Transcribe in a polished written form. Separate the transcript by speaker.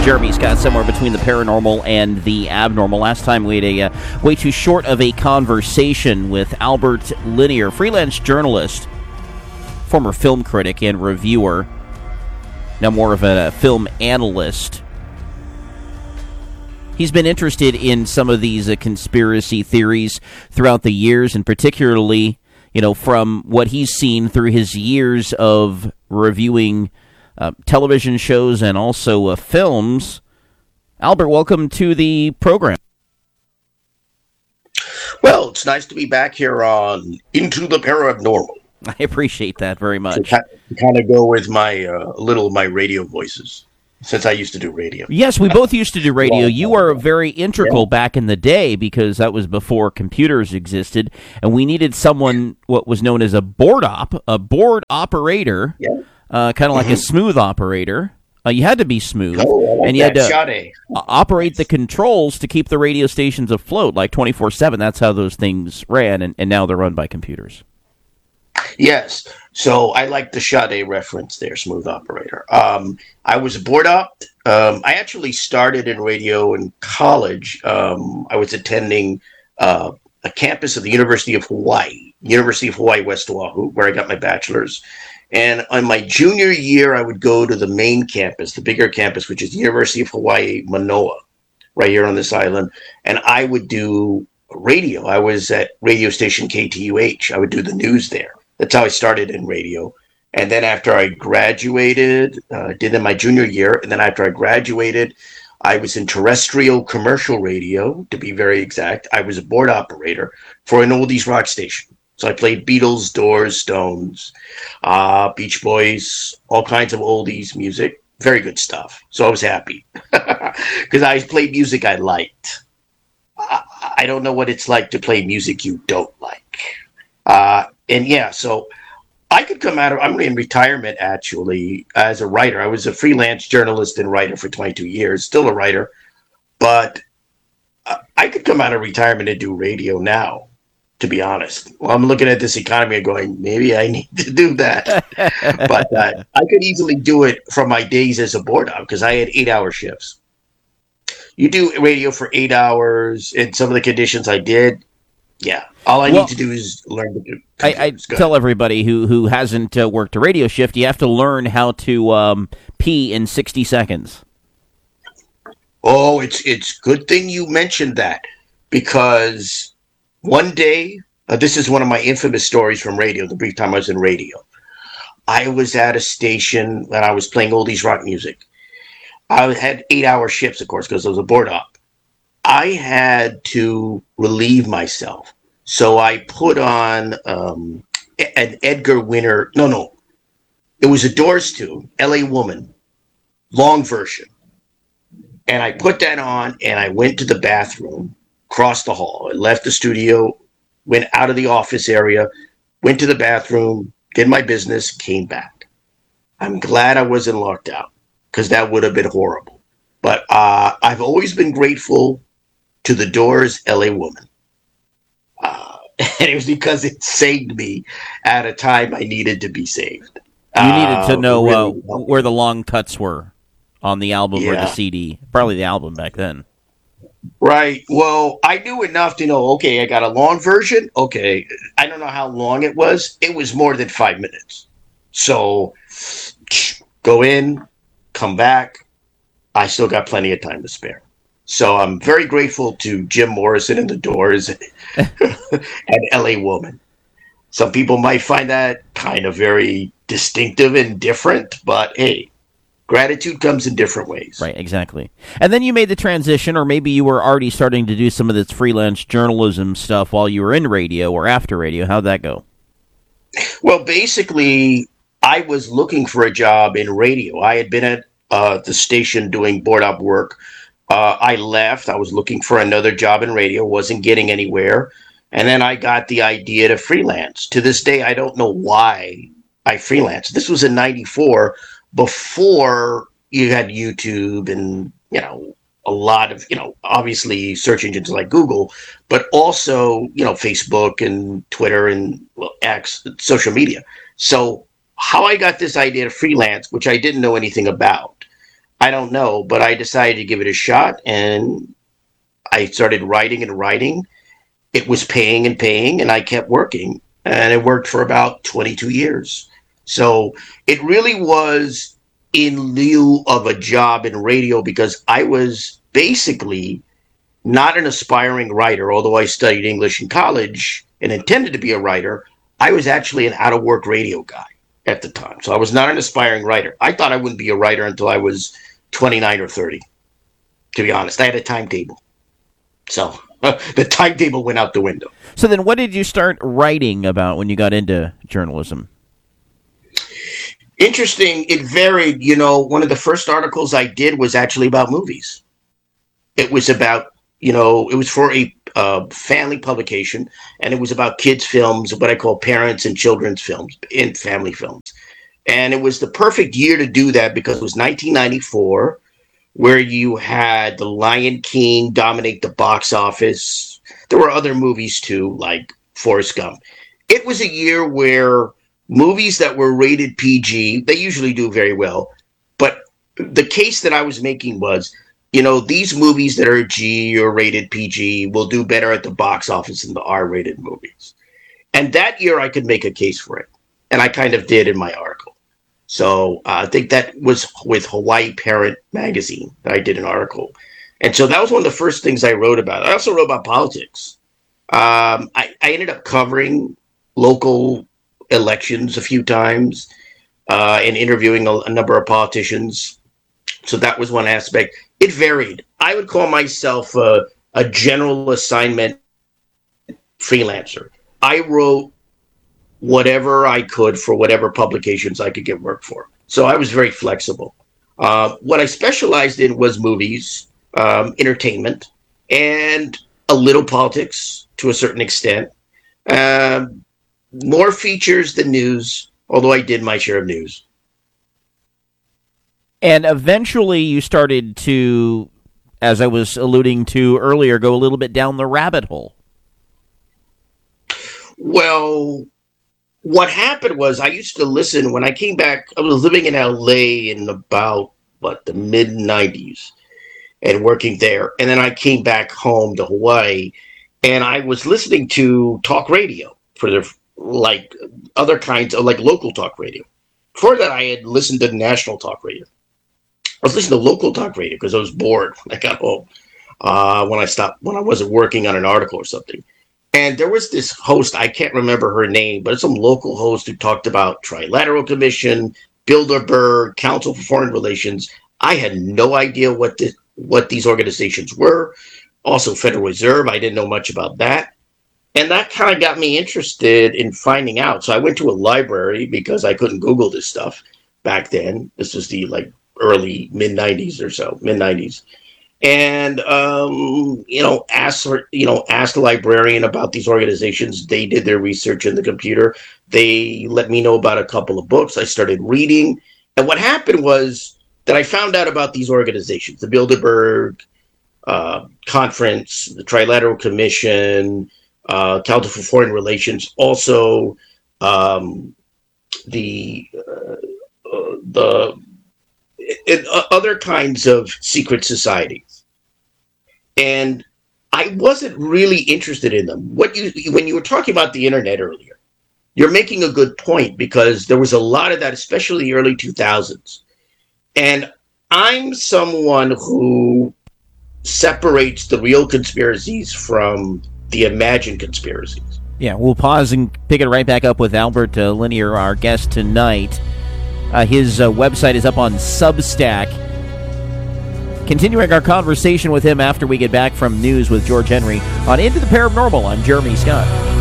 Speaker 1: Jeremy Scott, somewhere between the paranormal and the abnormal. Last time we had a way too short of a conversation with Albert Linier, freelance journalist, former film critic and reviewer, now more of a film analyst. He's been interested in some of these conspiracy theories throughout the years, and particularly, from what he's seen through his years of reviewing television shows and also films. Albert, welcome to the program.
Speaker 2: Well, it's nice to be back here on Into the Paranormal.
Speaker 1: I appreciate that very much.
Speaker 2: To kind of go with my my radio voices, since I used to do radio.
Speaker 1: Yes, we both used to do radio. You were very integral back in the day because that was before computers existed, and we needed someone, what was known as a board operator.
Speaker 2: Yeah.
Speaker 1: Kind of like a smooth operator. You had to be smooth, and you had to operate the controls to keep the radio stations afloat, like 24/7. That's how those things ran, and now they're run by computers.
Speaker 2: Yes, so I like the Sade reference there, smooth operator. I was a board op. I actually started in radio in college. I was attending a campus of the University of Hawaii, West Oahu, where I got my bachelor's. And on my junior year, I would go to the main campus, the bigger campus, which is the University of Hawaii, Manoa, right here on this island. And I would do radio. I was at radio station KTUH. I would do the news there. That's how I started in radio. And then after I graduated, did in my junior year. And then after I graduated, I was in terrestrial commercial radio, to be very exact. I was a board operator for an oldies rock station. So I played Beatles, Doors, Stones, Beach Boys, all kinds of oldies music. Very good stuff. So I was happy because I played music I liked. I don't know what it's like to play music you don't like. So I could come out of, I'm in retirement actually as a writer. I was a freelance journalist and writer for 22 years, still a writer, but I could come out of retirement and do radio now. To be honest, well, I'm looking at this economy and going, maybe I need to do that. But I could easily do it from my days as a board op because I had 8-hour shifts. You do radio for 8 hours in some of the conditions I did. Yeah, all I need to do is learn to do.
Speaker 1: I tell everybody who hasn't worked a radio shift, you have to learn how to pee in 60 seconds.
Speaker 2: Oh, it's good thing you mentioned that because one day, this is one of my infamous stories from radio, the brief time I was in radio. I was at a station and I was playing oldies rock music. I had 8-hour shifts, of course, because I was a board op. I had to relieve myself. So I put on an Edgar Winter. No. It was a Doors tune, L.A. Woman, long version. And I put that on and I went to the bathroom. Crossed the hall. I left the studio, went out of the office area, went to the bathroom, did my business, came back. I'm glad I wasn't locked out because that would have been horrible. But I've always been grateful to the Doors' L.A. Woman. And it was because it saved me at a time I needed to be saved.
Speaker 1: You needed to know where the long cuts were on the album or the CD. Probably the album back then.
Speaker 2: Right. Well, I knew enough to know, okay, I got a long version. Okay. I don't know how long it was. It was more than 5 minutes. So go in, come back. I still got plenty of time to spare. So I'm very grateful to Jim Morrison and the Doors and L.A. Woman. Some people might find that kind of very distinctive and different, but hey, gratitude comes in different ways.
Speaker 1: Right, exactly. And then you made the transition, or maybe you were already starting to do some of this freelance journalism stuff while you were in radio or after radio. How'd that go?
Speaker 2: Well, basically, I was looking for a job in radio. I had been at the station doing board op work. I left. I was looking for another job in radio, wasn't getting anywhere. And then I got the idea to freelance. To this day, I don't know why I freelanced. This was in 94. Before you had YouTube and, a lot of, obviously search engines like Google, but also, Facebook and Twitter and X, social media. So how I got this idea to freelance, which I didn't know anything about, I don't know, but I decided to give it a shot, and I started writing and writing. It was paying and paying, and I kept working, and it worked for about 22 years. So it really was in lieu of a job in radio, because I was basically not an aspiring writer, although I studied English in college and intended to be a writer. I was actually an out of work radio guy at the time. So I was not an aspiring writer. I thought I wouldn't be a writer until I was 29 or 30, to be honest. I had a timetable. So the timetable went out the window.
Speaker 1: So then what did you start writing about when you got into journalism?
Speaker 2: Interesting. It varied. You know, one of the first articles I did was actually about movies. It was about, you know, it was for a family publication, and it was about kids' films, what I call parents and children's films, and family films. And it was the perfect year to do that because it was 1994, where you had The Lion King dominate the box office. There were other movies too, like Forrest Gump. It was a year where movies that were rated PG, they usually do very well. But the case that I was making was, you know, these movies that are G or rated PG will do better at the box office than the R-rated movies. And that year I could make a case for it. And I kind of did in my article. So I think that was with Hawaii Parent Magazine that I did an article. And so that was one of the first things I wrote about. I also wrote about politics. I ended up covering local elections a few times and interviewing a number of politicians. So that was one aspect. It varied. I would call myself a general assignment freelancer. I wrote whatever I could for whatever publications I could get work for. So I was very flexible. What I specialized in was movies, entertainment, and a little politics to a certain extent. More features than news, although I did my share of news.
Speaker 1: And eventually you started to, as I was alluding to earlier, go a little bit down the rabbit hole.
Speaker 2: Well, what happened was I used to listen when I came back. I was living in LA in about, the mid-90s and working there. And then I came back home to Hawaii, and I was listening to talk radio for the, other kinds of, local talk radio. Before that, I had listened to national talk radio. I was listening to local talk radio because I was bored when I got home when I wasn't working on an article or something. And there was this host, I can't remember her name, but it's some local host who talked about Trilateral Commission, Bilderberg, Council for Foreign Relations. I had no idea what these organizations were. Also, Federal Reserve, I didn't know much about that. And that kind of got me interested in finding out. So I went to a library because I couldn't Google this stuff back then. This was the early mid-90s or so, mid-90s. And, asked the librarian about these organizations. They did their research in the computer. They let me know about a couple of books. I started reading. And what happened was that I found out about these organizations, the Bilderberg Conference, the Trilateral Commission, Council for Foreign Relations, also the other kinds of secret societies. And I wasn't really interested in them. When you were talking about the internet earlier, you're making a good point, because there was a lot of that, especially the early 2000s. And I'm someone who separates the real conspiracies from the imagined conspiracies.
Speaker 1: Yeah, we'll pause and pick it right back up with Albert Linier, our guest tonight. His website is up on Substack. Continuing our conversation with him after we get back from news with George Henry on Into the Paranormal. I'm Jeremy Scott.